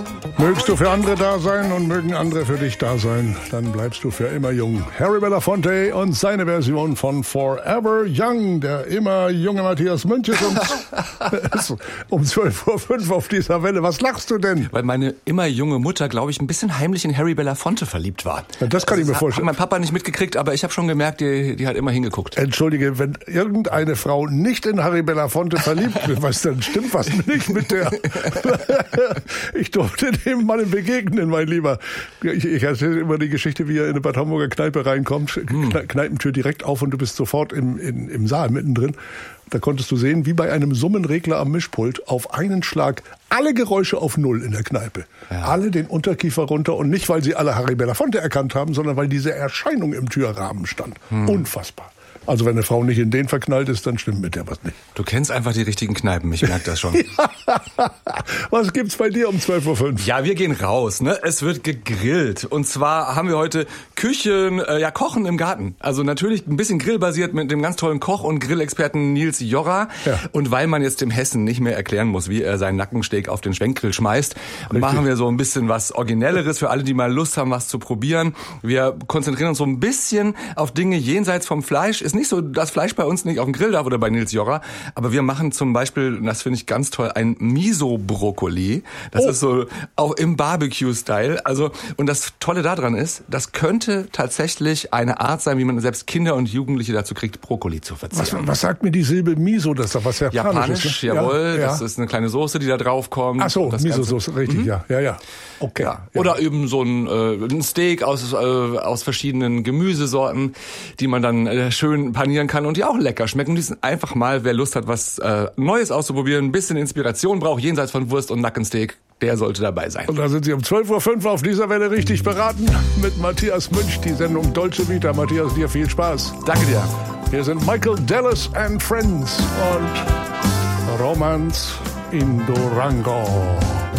Mögst du für andere da sein und mögen andere für dich da sein, dann bleibst du für immer jung. Harry Belafonte und seine Version von Forever Young. Der immer junge Matthias Münch ist um 12.05 Uhr auf dieser Welle. Was lachst du denn? Weil meine immer junge Mutter, glaube ich, ein bisschen heimlich in Harry Belafonte verliebt war. Ja, das kann ich mir vorstellen. Hat mein Papa nicht mitgekriegt, aber ich habe schon gemerkt, die hat immer hingeguckt. Entschuldige, wenn irgendeine Frau nicht in Harry Belafonte verliebt wird, was dann stimmt was nicht mit der. Ich durfte dem Mann begegnen, mein Lieber. Ich erzähle immer die Geschichte, wie er in eine Bad Homburger Kneipe reinkommt, Kneipentür direkt auf und du bist sofort im Saal mittendrin. Da konntest du sehen, wie bei einem Summenregler am Mischpult, auf einen Schlag alle Geräusche auf Null in der Kneipe. Ja. Alle den Unterkiefer runter und nicht, weil sie alle Harry Belafonte erkannt haben, sondern weil diese Erscheinung im Türrahmen stand. Unfassbar. Also wenn eine Frau nicht in den verknallt ist, dann stimmt mit der was nicht. Du kennst einfach die richtigen Kneipen, ich merke das schon. Was gibt's bei dir um 12.05 Uhr? Ja, wir gehen raus, ne? Es wird gegrillt. Und zwar haben wir heute Kochen im Garten. Also natürlich ein bisschen grillbasiert mit dem ganz tollen Koch und Grillexperten Nils Jorra. Ja. Und weil man jetzt dem Hessen nicht mehr erklären muss, wie er seinen Nackensteak auf den Schwenkgrill schmeißt, machen wir so ein bisschen was Originelleres für alle, die mal Lust haben, was zu probieren. Wir konzentrieren uns so ein bisschen auf Dinge jenseits vom Fleisch. Ist nicht so, dass Fleisch bei uns nicht auf dem Grill darf oder bei Nils Jorra, aber wir machen zum Beispiel, das finde ich ganz toll, ein Miso-Brokkoli. Das ist so auch im Barbecue-Style. Also, und das Tolle daran ist, das könnte tatsächlich eine Art sein, wie man selbst Kinder und Jugendliche dazu kriegt, Brokkoli zu verzehren. Was sagt mir die Silbe Miso? Das ist doch was Japanisches. Japanisch, jawohl. Ja. Das ist eine kleine Soße, die da drauf kommt. Ach so, Miso-Soße, richtig, ja. Okay. Ja. Oder eben so ein Steak aus verschiedenen Gemüsesorten, die man dann schön panieren kann und die auch lecker schmecken. Die sind einfach mal, wer Lust hat, was Neues auszuprobieren, ein bisschen Inspiration braucht, jenseits von Wurst und Nackensteak, der sollte dabei sein. Und da sind Sie um 12.05 Uhr auf dieser Welle richtig beraten mit Matthias Münch, die Sendung Dolce Vita. Matthias, dir viel Spaß. Danke dir. Hier sind Michael Dallas and Friends und Romance in Durango.